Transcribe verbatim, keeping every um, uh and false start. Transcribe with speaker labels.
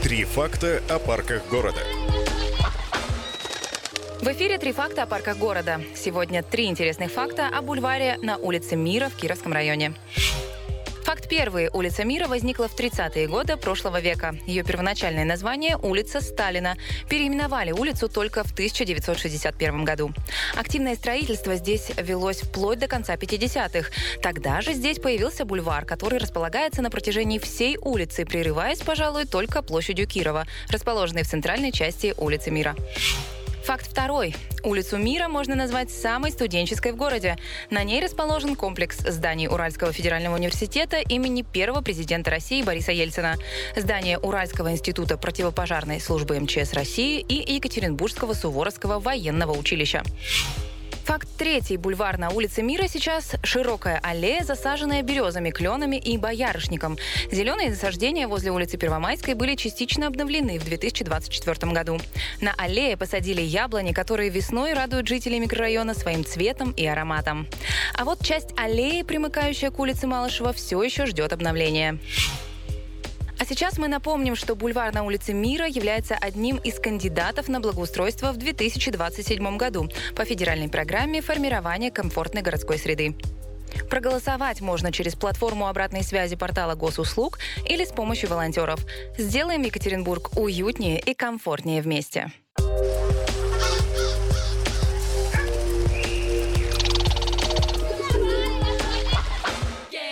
Speaker 1: Три факта о парках города.
Speaker 2: В эфире «Три факта о парках города». Сегодня три интересных факта о бульваре на улице Мира в Кировском районе. Факт первый. Улица Мира возникла в тридцатые годы прошлого века. Ее первоначальное название – улица Сталина. Переименовали улицу только в тысяча девятьсот шестьдесят первом году. Активное строительство здесь велось вплоть до конца пятидесятых. Тогда же здесь появился бульвар, который располагается на протяжении всей улицы, прерываясь, пожалуй, только площадью Кирова, расположенной в центральной части улицы Мира. Факт второй. Улицу Мира можно назвать самой студенческой в городе. На ней расположен комплекс зданий Уральского федерального университета имени первого президента России Бориса Ельцина, здание Уральского института противопожарной службы эм че эс России и Екатеринбургского Суворовского военного училища. Факт третий. Бульвар на улице Мира сейчас широкая аллея, засаженная березами, кленами и боярышником. Зеленые насаждения возле улицы Первомайской были частично обновлены в две тысячи двадцать четвёртом году. На аллее посадили яблони, которые весной радуют жителей микрорайона своим цветом и ароматом. А вот часть аллеи, примыкающая к улице Малышева, все еще ждет обновления. А сейчас мы напомним, что бульвар на улице Мира является одним из кандидатов на благоустройство в две тысячи двадцать седьмом году по федеральной программе формирования комфортной городской среды. Проголосовать можно через платформу обратной связи портала госуслуг или с помощью волонтеров. Сделаем Екатеринбург уютнее и комфортнее вместе.